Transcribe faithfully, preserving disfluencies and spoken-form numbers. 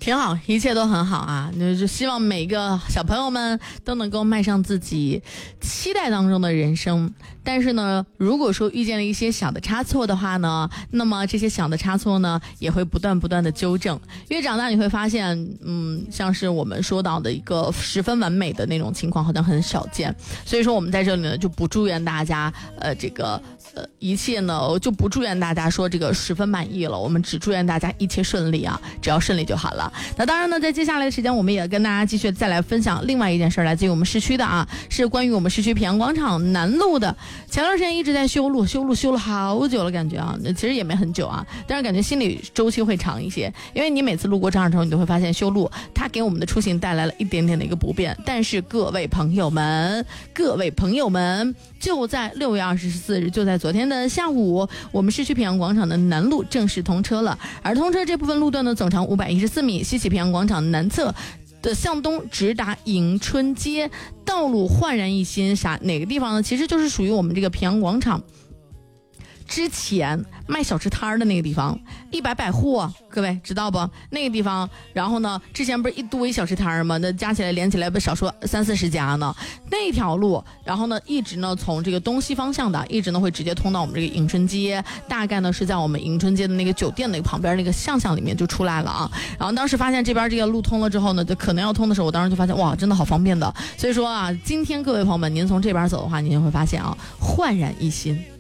挺好，一切都很好啊！就希望每个小朋友们都能够迈上自己期待当中的人生。但是呢，如果说遇见了一些小的差错的话呢，那么这些小的差错呢，也会不断不断的纠正。越长大你会发现，嗯，像是我们说到的一个十分完美的那种情况，好像很少见。所以说我们在这里呢，就不祝愿大家，呃，这个呃一切呢，就不祝愿大家说这个十分满意了。我们只祝愿大家一切顺利啊，只要顺利就好了。那当然呢，在接下来的时间，我们也跟大家继续再来分享另外一件事，来自于我们市区的啊，是关于我们市区平阳广场南路的。前段时间一直在修路，修路修了好久了，感觉啊，其实也没很久啊，但是感觉心理周期会长一些，因为你每次路过这儿的时候，你都会发现修路它给我们的出行带来了一点点的一个不便。但是各位朋友们，各位朋友们，就在六月二十四日，就在昨天的下午，我们市区平阳广场的南路正式通车了。而通车这部分路段呢，总长五百一十四米，西起平阳广场南侧的向东直达迎春街，道路焕然一新。啥哪个地方呢？其实就是属于我们这个平阳广场之前卖小吃摊的那个地方，一百百货，各位知道不？那个地方，然后呢，之前不是一堆小吃摊吗？那加起来连起来不少说三四十家呢。那条路，然后呢，一直呢从这个东西方向的，一直呢会直接通到我们这个迎春街，大概呢是在我们迎春街的那个酒店那个旁边那个巷巷里面就出来了啊。然后当时发现这边这个路通了之后呢，就可能要通的时候，我当时就发现哇，真的好方便的。所以说啊，今天各位朋友们，您从这边走的话，您就会发现啊，焕然一新。